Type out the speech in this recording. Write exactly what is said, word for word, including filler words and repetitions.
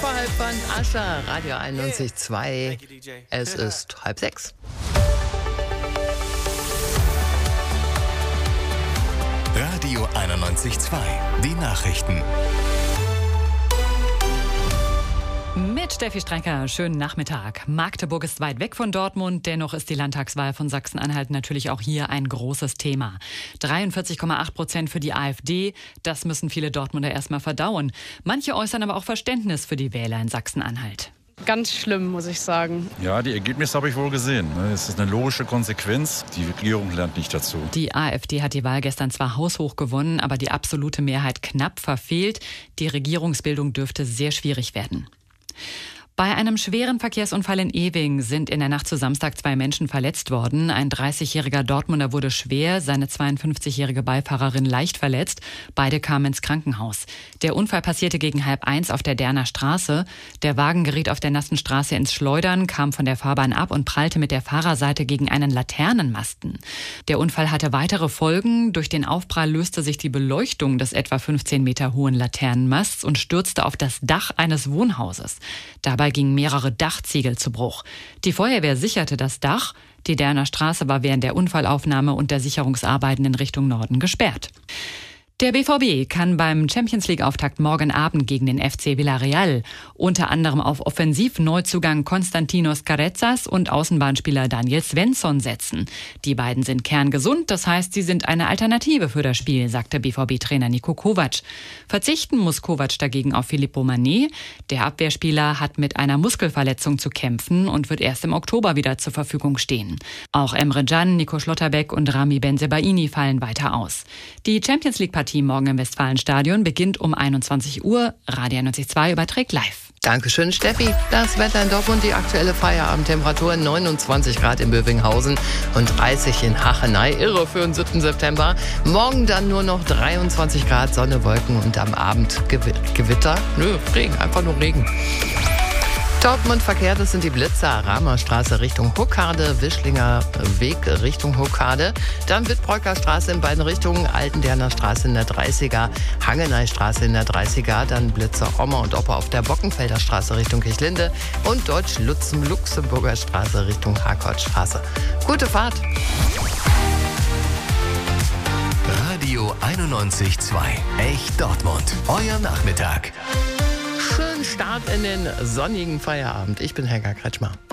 Außerhalb von Ascher, Radio einundneunzig Komma zwei. Es ist halb sechs. Radio einundneunzig Komma zwei. Die Nachrichten. Mit Steffi Strecker, schönen Nachmittag. Magdeburg ist weit weg von Dortmund, dennoch ist die Landtagswahl von Sachsen-Anhalt natürlich auch hier ein großes Thema. dreiundvierzig Komma acht Prozent für die AfD, das müssen viele Dortmunder erstmal verdauen. Manche äußern aber auch Verständnis für die Wähler in Sachsen-Anhalt. Ganz schlimm, muss ich sagen. Ja, die Ergebnisse habe ich wohl gesehen. Es ist eine logische Konsequenz. Die Regierung lernt nicht dazu. Die AfD hat die Wahl gestern zwar haushoch gewonnen, aber die absolute Mehrheit knapp verfehlt. Die Regierungsbildung dürfte sehr schwierig werden. Bei einem schweren Verkehrsunfall in Ewing sind in der Nacht zu Samstag zwei Menschen verletzt worden. Ein dreißigjähriger Dortmunder wurde schwer, seine zweiundfünfzigjährige Beifahrerin leicht verletzt. Beide kamen ins Krankenhaus. Der Unfall passierte gegen halb eins auf der Derner Straße. Der Wagen geriet auf der nassen Straße ins Schleudern, kam von der Fahrbahn ab und prallte mit der Fahrerseite gegen einen Laternenmasten. Der Unfall hatte weitere Folgen. Durch den Aufprall löste sich die Beleuchtung des etwa fünfzehn Meter hohen Laternenmasts und stürzte auf das Dach eines Wohnhauses. Dabei gingen mehrere Dachziegel zu Bruch. Die Feuerwehr sicherte das Dach. Die Derner Straße war während der Unfallaufnahme und der Sicherungsarbeiten in Richtung Norden gesperrt. Der B V B kann beim Champions-League-Auftakt morgen Abend gegen den F C Villarreal unter anderem auf Offensivneuzugang Konstantinos Carezas und Außenbahnspieler Daniel Svensson setzen. Die beiden sind kerngesund, das heißt, sie sind eine Alternative für das Spiel, sagte B V B-Trainer Niko Kovac. Verzichten muss Kovac dagegen auf Filippo Mané. Der Abwehrspieler hat mit einer Muskelverletzung zu kämpfen und wird erst im Oktober wieder zur Verfügung stehen. Auch Emre Can, Nico Schlotterbeck und Rami Bensebaini fallen weiter aus. Die Champions-League-Partie morgen im Westfalenstadion beginnt um einundzwanzig Uhr. Radio einundneunzig Komma zwei überträgt live. Dankeschön, Steffi. Das Wetter in Dortmund, die aktuelle Feierabendtemperatur neunundzwanzig Grad in Bövinghausen und dreißig in Hachenay. Irre für den siebten September. Morgen dann nur noch dreiundzwanzig Grad, Sonne, Wolken und am Abend Gew- Gewitter. Nö, Regen, einfach nur Regen. Dortmund verkehrt, das sind die Blitzer, Ramerstraße Richtung Huckade, Wischlinger Weg Richtung Huckade, dann Wittbreuker Straße in beiden Richtungen, Altenderner Straße in der dreißiger, Hangeneystraße in der dreißiger, dann Blitzer Oma und Opa auf der Bockenfelder Straße Richtung Kirchlinde und Deutsch-Lutzen-Luxemburger Straße Richtung Harkortstraße. Gute Fahrt! Radio einundneunzig Komma zwei. Echt Dortmund. Euer Nachmittag. Schönen Start in den sonnigen Feierabend. Ich bin Helga Kretschmer.